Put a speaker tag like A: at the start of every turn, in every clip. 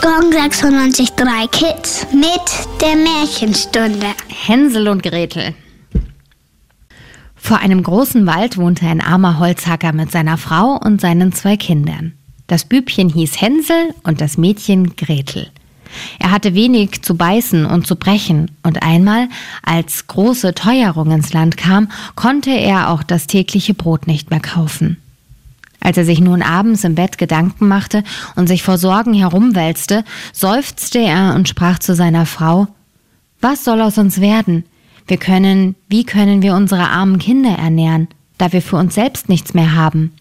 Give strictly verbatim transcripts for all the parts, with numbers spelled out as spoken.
A: Gong sechsundneunzig Komma drei Kids mit der Märchenstunde.
B: Hänsel und Gretel. Vor einem großen Wald wohnte ein armer Holzhacker mit seiner Frau und seinen zwei Kindern. Das Bübchen hieß Hänsel und das Mädchen Gretel. Er hatte wenig zu beißen und zu brechen, und einmal, als große Teuerung ins Land kam, konnte er auch das tägliche Brot nicht mehr kaufen. Als er sich nun abends im Bett Gedanken machte und sich vor Sorgen herumwälzte, seufzte er und sprach zu seiner Frau: Was soll aus uns werden? Wir können, wie können wir unsere armen Kinder ernähren, da wir für uns selbst nichts mehr haben?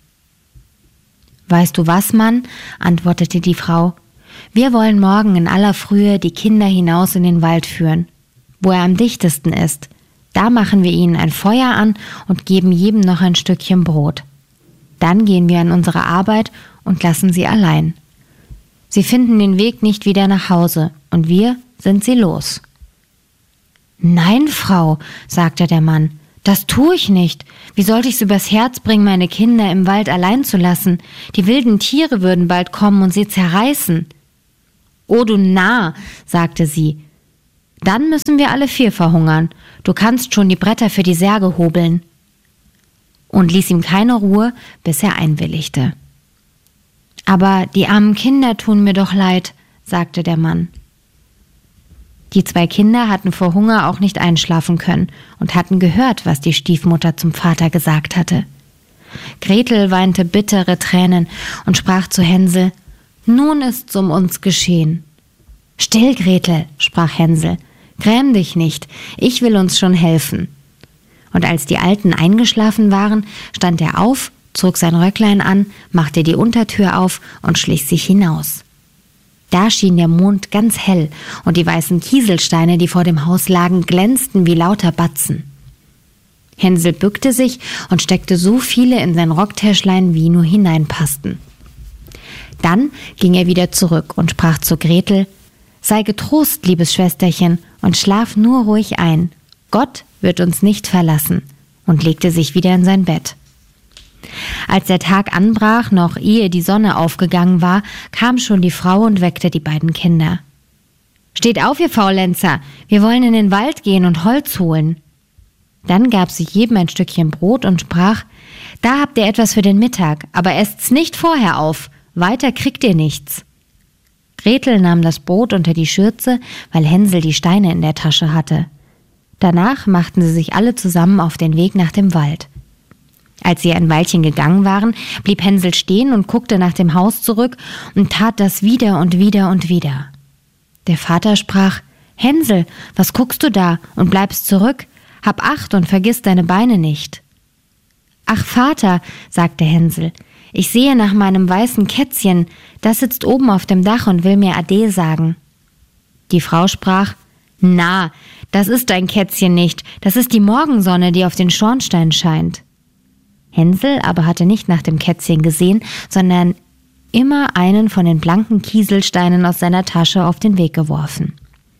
B: Weißt du was, Mann? Antwortete die Frau. Wir wollen morgen in aller Frühe die Kinder hinaus in den Wald führen, wo er am dichtesten ist. Da machen wir ihnen ein Feuer an und geben jedem noch ein Stückchen Brot. Dann gehen wir an unsere Arbeit und lassen sie allein. Sie finden den Weg nicht wieder nach Hause, und wir sind sie los. Nein, Frau, sagte der Mann, das tue ich nicht. Wie sollte ich es übers Herz bringen, meine Kinder im Wald allein zu lassen? Die wilden Tiere würden bald kommen und sie zerreißen. Oh, du Narr, sagte sie, dann müssen wir alle vier verhungern. Du kannst schon die Bretter für die Särge hobeln. Und ließ ihm keine Ruhe, bis er einwilligte. Aber die armen Kinder tun mir doch leid, sagte der Mann. Die zwei Kinder hatten vor Hunger auch nicht einschlafen können und hatten gehört, was die Stiefmutter zum Vater gesagt hatte. Gretel weinte bittere Tränen und sprach zu Hänsel: Nun ist's um uns geschehen. Still, Gretel, sprach Hänsel, gräm dich nicht, ich will uns schon helfen. Und als die Alten eingeschlafen waren, stand er auf, zog sein Röcklein an, machte die Untertür auf und schlich sich hinaus. Da schien der Mond ganz hell, und die weißen Kieselsteine, die vor dem Haus lagen, glänzten wie lauter Batzen. Hänsel bückte sich und steckte so viele in sein Rocktäschlein, wie nur hineinpassten. Dann ging er wieder zurück und sprach zu Gretel: Sei getrost, liebes Schwesterchen, und schlaf nur ruhig ein. Gott wird uns nicht verlassen, und legte sich wieder in sein Bett. Als der Tag anbrach, noch ehe die Sonne aufgegangen war, kam schon die Frau und weckte die beiden Kinder. Steht auf, ihr Faulenzer, wir wollen in den Wald gehen und Holz holen. Dann gab sie jedem ein Stückchen Brot und sprach: Da habt ihr etwas für den Mittag, aber esst's nicht vorher auf, weiter kriegt ihr nichts. Gretel nahm das Brot unter die Schürze, weil Hänsel die Steine in der Tasche hatte. Danach machten sie sich alle zusammen auf den Weg nach dem Wald. Als sie ein Weilchen gegangen waren, blieb Hänsel stehen und guckte nach dem Haus zurück und tat das wieder und wieder und wieder. Der Vater sprach: Hänsel, was guckst du da und bleibst zurück? Hab Acht und vergiss deine Beine nicht. Ach Vater, sagte Hänsel, ich sehe nach meinem weißen Kätzchen, das sitzt oben auf dem Dach und will mir Ade sagen. Die Frau sprach: Na, das ist dein Kätzchen nicht, das ist die Morgensonne, die auf den Schornstein scheint. Hänsel aber hatte nicht nach dem Kätzchen gesehen, sondern immer einen von den blanken Kieselsteinen aus seiner Tasche auf den Weg geworfen.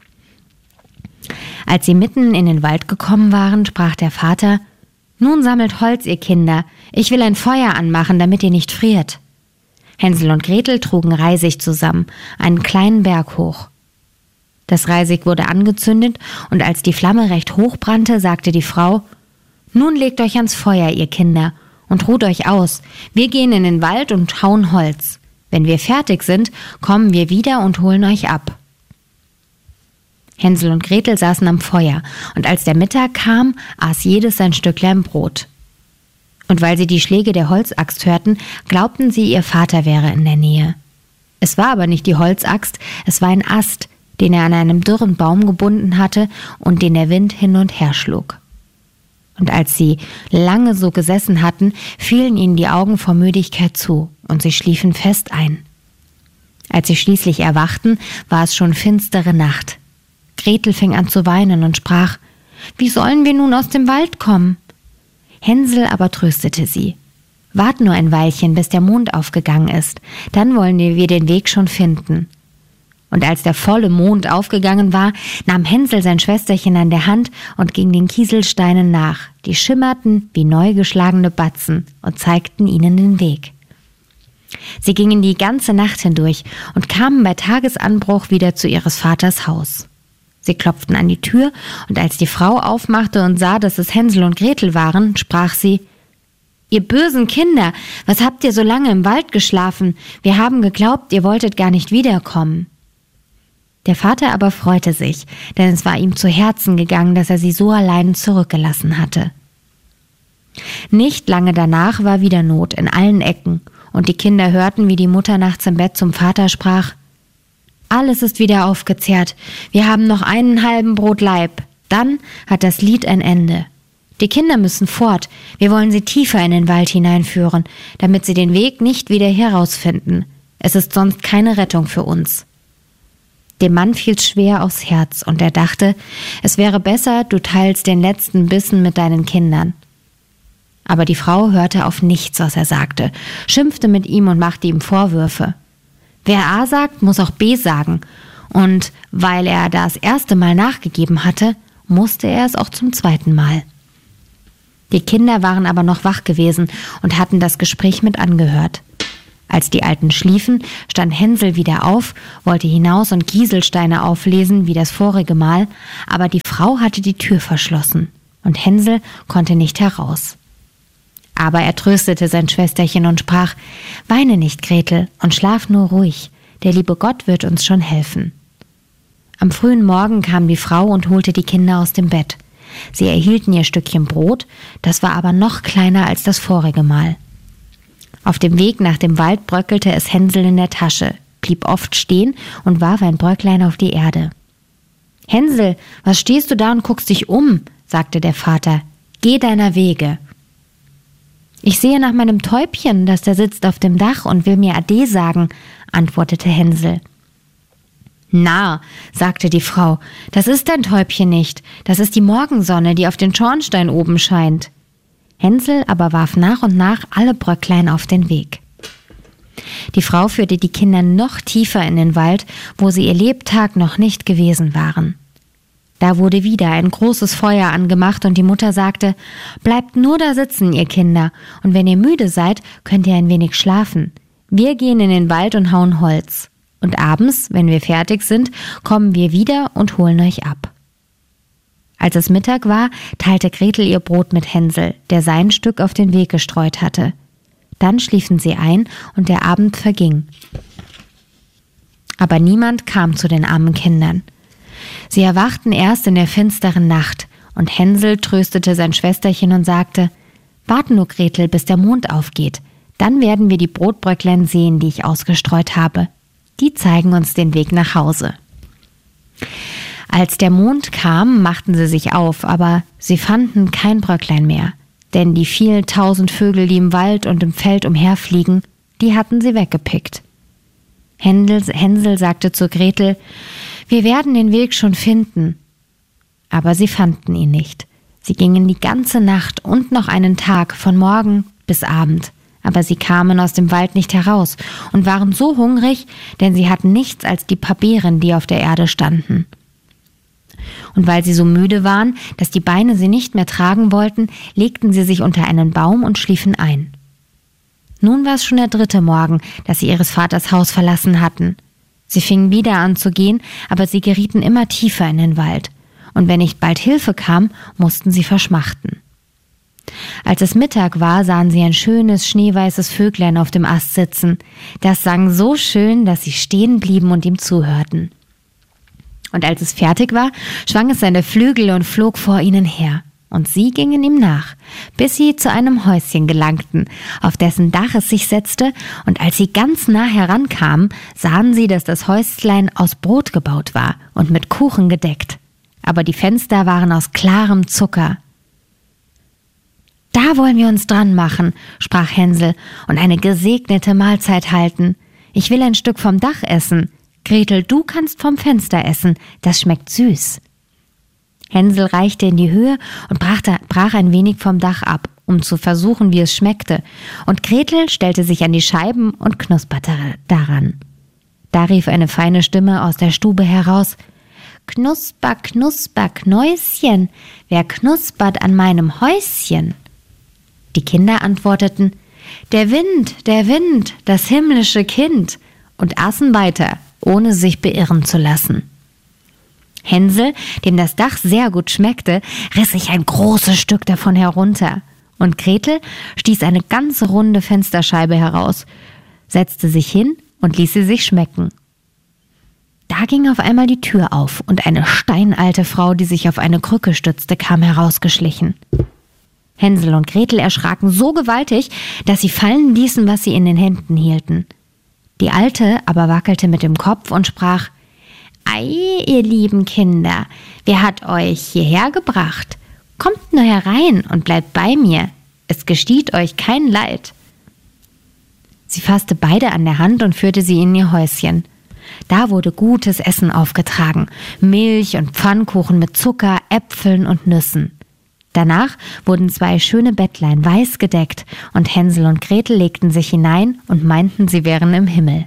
B: Als sie mitten in den Wald gekommen waren, sprach der Vater: Nun sammelt Holz, ihr Kinder, ich will ein Feuer anmachen, damit ihr nicht friert. Hänsel und Gretel trugen Reisig zusammen, einen kleinen Berg hoch. Das Reisig wurde angezündet, und als die Flamme recht hoch brannte, sagte die Frau: Nun legt euch ans Feuer, ihr Kinder, und ruht euch aus. Wir gehen in den Wald und hauen Holz. Wenn wir fertig sind, kommen wir wieder und holen euch ab. Hänsel und Gretel saßen am Feuer, und als der Mittag kam, aß jedes sein Stücklein Brot. Und weil sie die Schläge der Holzaxt hörten, glaubten sie, ihr Vater wäre in der Nähe. Es war aber nicht die Holzaxt, es war ein Ast, den er an einem dürren Baum gebunden hatte und den der Wind hin und her schlug. Und als sie lange so gesessen hatten, fielen ihnen die Augen vor Müdigkeit zu, und sie schliefen fest ein. Als sie schließlich erwachten, war es schon finstere Nacht. Gretel fing an zu weinen und sprach: Wie sollen wir nun aus dem Wald kommen? Hänsel aber tröstete sie: Wart nur ein Weilchen, bis der Mond aufgegangen ist, dann wollen wir den Weg schon finden. Und als der volle Mond aufgegangen war, nahm Hänsel sein Schwesterchen an der Hand und ging den Kieselsteinen nach, die schimmerten wie neu geschlagene Batzen und zeigten ihnen den Weg. Sie gingen die ganze Nacht hindurch und kamen bei Tagesanbruch wieder zu ihres Vaters Haus. Sie klopften an die Tür, und als die Frau aufmachte und sah, dass es Hänsel und Gretel waren, sprach sie: »Ihr bösen Kinder, was habt ihr so lange im Wald geschlafen? Wir haben geglaubt, ihr wolltet gar nicht wiederkommen.« Der Vater aber freute sich, denn es war ihm zu Herzen gegangen, dass er sie so allein zurückgelassen hatte. Nicht lange danach war wieder Not in allen Ecken, und die Kinder hörten, wie die Mutter nachts im Bett zum Vater sprach: »Alles ist wieder aufgezehrt, wir haben noch einen halben Brot Leib, dann hat das Lied ein Ende. Die Kinder müssen fort, wir wollen sie tiefer in den Wald hineinführen, damit sie den Weg nicht wieder herausfinden. Es ist sonst keine Rettung für uns.« Dem Mann fiel's schwer aufs Herz, und er dachte, es wäre besser, du teilst den letzten Bissen mit deinen Kindern. Aber die Frau hörte auf nichts, was er sagte, schimpfte mit ihm und machte ihm Vorwürfe. Wer A sagt, muss auch B sagen, und weil er das erste Mal nachgegeben hatte, musste er es auch zum zweiten Mal. Die Kinder waren aber noch wach gewesen und hatten das Gespräch mit angehört. Als die Alten schliefen, stand Hänsel wieder auf, wollte hinaus und Kieselsteine auflesen wie das vorige Mal, aber die Frau hatte die Tür verschlossen und Hänsel konnte nicht heraus. Aber er tröstete sein Schwesterchen und sprach: »Weine nicht, Gretel, und schlaf nur ruhig, der liebe Gott wird uns schon helfen.« Am frühen Morgen kam die Frau und holte die Kinder aus dem Bett. Sie erhielten ihr Stückchen Brot, das war aber noch kleiner als das vorige Mal. Auf dem Weg nach dem Wald bröckelte es Hänsel in der Tasche, blieb oft stehen und warf ein Bröcklein auf die Erde. »Hänsel, was stehst du da und guckst dich um?« sagte der Vater. »Geh deiner Wege.« »Ich sehe nach meinem Täubchen, das da sitzt auf dem Dach und will mir Ade sagen«, antwortete Hänsel. »Narr«, sagte die Frau, »das ist dein Täubchen nicht, das ist die Morgensonne, die auf den Schornstein oben scheint.« Hänsel aber warf nach und nach alle Bröcklein auf den Weg. Die Frau führte die Kinder noch tiefer in den Wald, wo sie ihr Lebtag noch nicht gewesen waren. Da wurde wieder ein großes Feuer angemacht und die Mutter sagte: »Bleibt nur da sitzen, ihr Kinder, und wenn ihr müde seid, könnt ihr ein wenig schlafen. Wir gehen in den Wald und hauen Holz. Und abends, wenn wir fertig sind, kommen wir wieder und holen euch ab.« Als es Mittag war, teilte Gretel ihr Brot mit Hänsel, der sein Stück auf den Weg gestreut hatte. Dann schliefen sie ein und der Abend verging. Aber niemand kam zu den armen Kindern. Sie erwachten erst in der finsteren Nacht, und Hänsel tröstete sein Schwesterchen und sagte: »Wart nur, Gretel, bis der Mond aufgeht. Dann werden wir die Brotbröcklein sehen, die ich ausgestreut habe. Die zeigen uns den Weg nach Hause.« Als der Mond kam, machten sie sich auf, aber sie fanden kein Bröcklein mehr, denn die vielen tausend Vögel, die im Wald und im Feld umherfliegen, die hatten sie weggepickt. Hänsel, Hänsel sagte zu Gretel: »Wir werden den Weg schon finden.« Aber sie fanden ihn nicht. Sie gingen die ganze Nacht und noch einen Tag, von Morgen bis Abend. Aber sie kamen aus dem Wald nicht heraus und waren so hungrig, denn sie hatten nichts als die paar Beeren, die auf der Erde standen. Und weil sie so müde waren, dass die Beine sie nicht mehr tragen wollten, legten sie sich unter einen Baum und schliefen ein. Nun war es schon der dritte Morgen, dass sie ihres Vaters Haus verlassen hatten. Sie fingen wieder an zu gehen, aber sie gerieten immer tiefer in den Wald. Und wenn nicht bald Hilfe kam, mussten sie verschmachten. Als es Mittag war, sahen sie ein schönes, schneeweißes Vöglein auf dem Ast sitzen. Das sang so schön, dass sie stehen blieben und ihm zuhörten. Und als es fertig war, schwang es seine Flügel und flog vor ihnen her. Und sie gingen ihm nach, bis sie zu einem Häuschen gelangten, auf dessen Dach es sich setzte, und als sie ganz nah herankamen, sahen sie, dass das Häuslein aus Brot gebaut war und mit Kuchen gedeckt. Aber die Fenster waren aus klarem Zucker. »Da wollen wir uns dran machen«, sprach Hänsel, »und eine gesegnete Mahlzeit halten. Ich will ein Stück vom Dach essen. Gretel, du kannst vom Fenster essen, das schmeckt süß.« Hänsel reichte in die Höhe und brachte, brach ein wenig vom Dach ab, um zu versuchen, wie es schmeckte, und Gretel stellte sich an die Scheiben und knusperte daran. Da rief eine feine Stimme aus der Stube heraus: »Knusper, knusper, Knäuschen, wer knuspert an meinem Häuschen?« Die Kinder antworteten: der Wind, der Wind, das himmlische Kind, und aßen weiter, ohne sich beirren zu lassen. Hänsel, dem das Dach sehr gut schmeckte, riss sich ein großes Stück davon herunter, und Gretel stieß eine ganze runde Fensterscheibe heraus, setzte sich hin und ließ sie sich schmecken. Da ging auf einmal die Tür auf und eine steinalte Frau, die sich auf eine Krücke stützte, kam herausgeschlichen. Hänsel und Gretel erschraken so gewaltig, dass sie fallen ließen, was sie in den Händen hielten. Die Alte aber wackelte mit dem Kopf und sprach: »Ei, ihr lieben Kinder, wer hat euch hierher gebracht? Kommt nur herein und bleibt bei mir, es geschieht euch kein Leid.« Sie fasste beide an der Hand und führte sie in ihr Häuschen. Da wurde gutes Essen aufgetragen, Milch und Pfannkuchen mit Zucker, Äpfeln und Nüssen. Danach wurden zwei schöne Bettlein weiß gedeckt und Hänsel und Gretel legten sich hinein und meinten, sie wären im Himmel.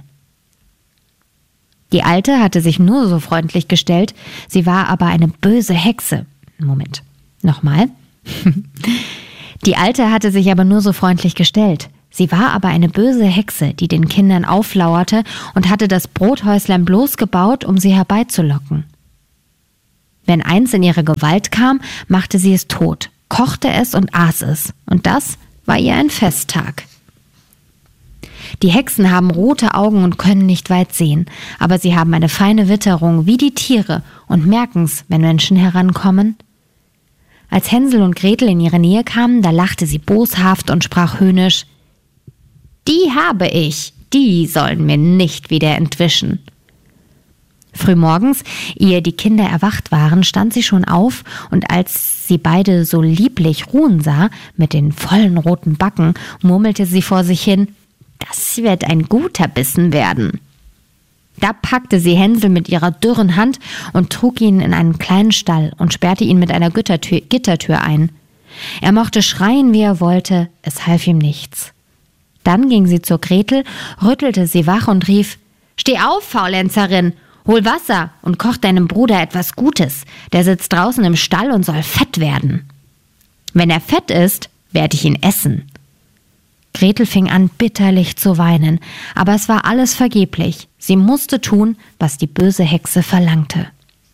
B: Die Alte hatte sich nur so freundlich gestellt, sie war aber eine böse Hexe. Moment, nochmal. Die Alte hatte sich aber nur so freundlich gestellt. Sie war aber eine böse Hexe, die den Kindern auflauerte und hatte das Brothäuslein bloß gebaut, um sie herbeizulocken. Wenn eins in ihre Gewalt kam, machte sie es tot, kochte es und aß es, und das war ihr ein Festtag. Die Hexen haben rote Augen und können nicht weit sehen, aber sie haben eine feine Witterung wie die Tiere und merken's, wenn Menschen herankommen. Als Hänsel und Gretel in ihre Nähe kamen, da lachte sie boshaft und sprach höhnisch: »Die habe ich, die sollen mir nicht wieder entwischen.« Frühmorgens, ehe die Kinder erwacht waren, stand sie schon auf, und als sie beide so lieblich ruhen sah, mit den vollen roten Backen, murmelte sie vor sich hin: »Das wird ein guter Bissen werden.« Da packte sie Hänsel mit ihrer dürren Hand und trug ihn in einen kleinen Stall und sperrte ihn mit einer Gittertür, Gittertür ein. Er mochte schreien, wie er wollte, es half ihm nichts. Dann ging sie zur Gretel, rüttelte sie wach und rief: »Steh auf, Faulenzerin! Hol Wasser und koch deinem Bruder etwas Gutes. Der sitzt draußen im Stall und soll fett werden. Wenn er fett ist, werde ich ihn essen.« Gretel fing an, bitterlich zu weinen, aber es war alles vergeblich. Sie musste tun, was die böse Hexe verlangte.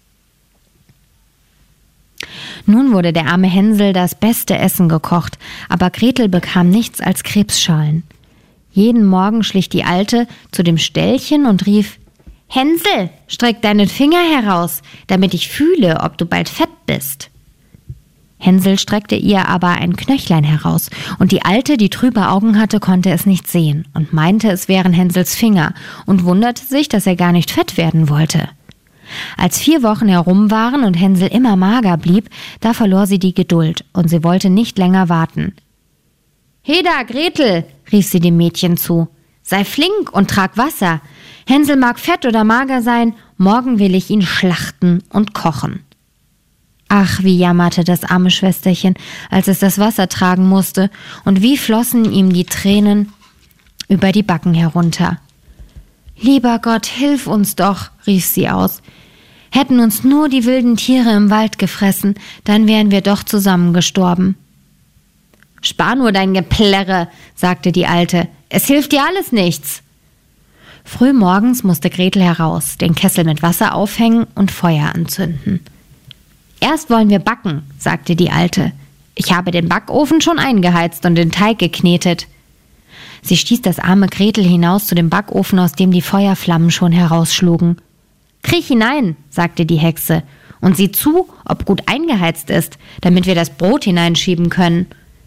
B: Nun wurde der arme Hänsel das beste Essen gekocht, aber Gretel bekam nichts als Krebsschalen. Jeden Morgen schlich die Alte zu dem Ställchen und rief: »Hänsel, streck deinen Finger heraus, damit ich fühle, ob du bald fett bist.« Hänsel streckte ihr aber ein Knöchlein heraus, und die Alte, die trübe Augen hatte, konnte es nicht sehen und meinte, es wären Hänsels Finger und wunderte sich, dass er gar nicht fett werden wollte. Als vier Wochen herum waren und Hänsel immer mager blieb, da verlor sie die Geduld und sie wollte nicht länger warten. »Heda, Gretel«, rief sie dem Mädchen zu, »sei flink und trag Wasser. Hänsel mag fett oder mager sein, morgen will ich ihn schlachten und kochen.« Ach, wie jammerte das arme Schwesterchen, als es das Wasser tragen musste, und wie flossen ihm die Tränen über die Backen herunter. »Lieber Gott, hilf uns doch«, rief sie aus. »Hätten uns nur die wilden Tiere im Wald gefressen, dann wären wir doch zusammen gestorben.« »Spar nur dein Geplärre«, sagte die Alte, »es hilft dir alles nichts.« Frühmorgens musste Gretel heraus, den Kessel mit Wasser aufhängen und Feuer anzünden. »Erst wollen wir backen«, sagte die Alte. »Ich habe den Backofen schon eingeheizt und den Teig geknetet.« Sie stieß das arme Gretel hinaus zu dem Backofen, aus dem die Feuerflammen schon herausschlugen. »Kriech hinein«, sagte die Hexe, »und sieh zu, ob gut eingeheizt ist, damit wir das Brot hineinschieben können.«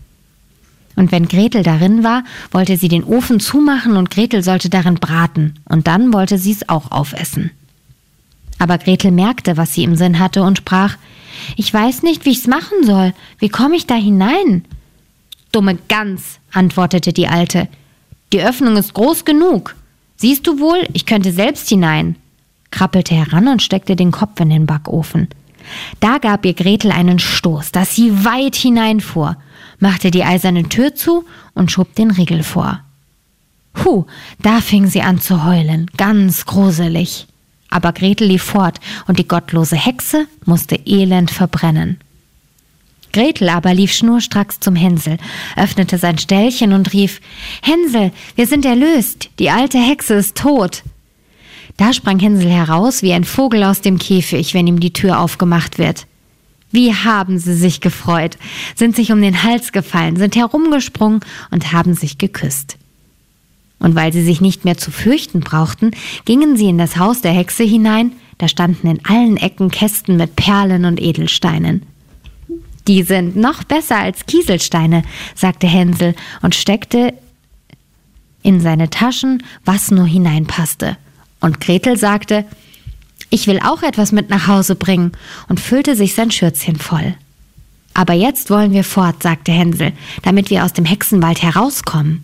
B: Und wenn Gretel darin war, wollte sie den Ofen zumachen und Gretel sollte darin braten, und dann wollte sie es auch aufessen. Aber Gretel merkte, was sie im Sinn hatte und sprach: »Ich weiß nicht, wie ich's machen soll. Wie komme ich da hinein?« »Dumme Gans«, antwortete die Alte, »die Öffnung ist groß genug. Siehst du wohl, ich könnte selbst hinein«, krabbelte heran und steckte den Kopf in den Backofen. Da gab ihr Gretel einen Stoß, dass sie weit hineinfuhr, machte die eiserne Tür zu und schob den Riegel vor. Puh, da fing sie an zu heulen, ganz gruselig. Aber Gretel lief fort und die gottlose Hexe musste elend verbrennen. Gretel aber lief schnurstracks zum Hänsel, öffnete sein Ställchen und rief: »Hänsel, wir sind erlöst, die alte Hexe ist tot.« Da sprang Hänsel heraus wie ein Vogel aus dem Käfig, wenn ihm die Tür aufgemacht wird. Wie haben sie sich gefreut, sind sich um den Hals gefallen, sind herumgesprungen und haben sich geküsst. Und weil sie sich nicht mehr zu fürchten brauchten, gingen sie in das Haus der Hexe hinein, da standen in allen Ecken Kästen mit Perlen und Edelsteinen. »Die sind noch besser als Kieselsteine«, sagte Hänsel und steckte in seine Taschen, was nur hineinpasste. Und Gretel sagte: »Ich will auch etwas mit nach Hause bringen«, und füllte sich sein Schürzchen voll. »Aber jetzt wollen wir fort«, sagte Hänsel, »damit wir aus dem Hexenwald herauskommen.«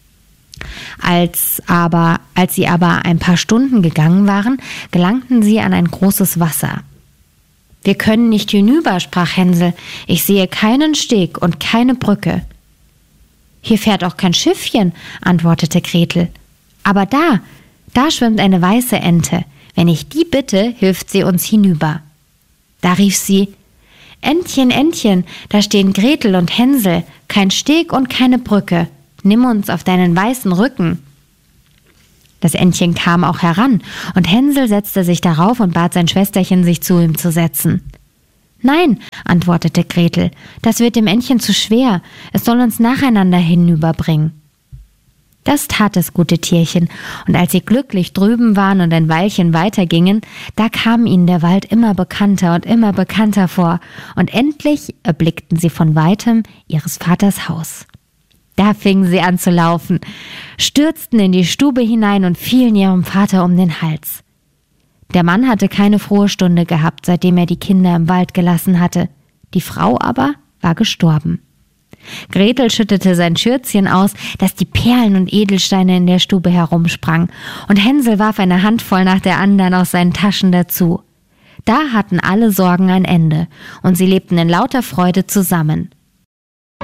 B: Als, aber, als sie aber ein paar Stunden gegangen waren, gelangten sie an ein großes Wasser. »Wir können nicht hinüber«, sprach Hänsel, »ich sehe keinen Steg und keine Brücke.« »Hier fährt auch kein Schiffchen«, antwortete Gretel. »Aber da, da schwimmt eine weiße Ente. Wenn ich die bitte, hilft sie uns hinüber.« Da rief sie: »Entchen, Entchen, da stehen Gretel und Hänsel, kein Steg und keine Brücke. Nimm uns auf deinen weißen Rücken.« Das Entchen kam auch heran, und Hänsel setzte sich darauf und bat sein Schwesterchen, sich zu ihm zu setzen. »Nein«, antwortete Gretel, »das wird dem Entchen zu schwer, es soll uns nacheinander hinüberbringen.« Das tat das gute Tierchen, und als sie glücklich drüben waren und ein Weilchen weitergingen, da kam ihnen der Wald immer bekannter und immer bekannter vor, und endlich erblickten sie von weitem ihres Vaters Haus. Da fingen sie an zu laufen, stürzten in die Stube hinein und fielen ihrem Vater um den Hals. Der Mann hatte keine frohe Stunde gehabt, seitdem er die Kinder im Wald gelassen hatte. Die Frau aber war gestorben. Gretel schüttete sein Schürzchen aus, dass die Perlen und Edelsteine in der Stube herumsprangen, und Hänsel warf eine Handvoll nach der anderen aus seinen Taschen dazu. Da hatten alle Sorgen ein Ende, und sie lebten in lauter Freude zusammen.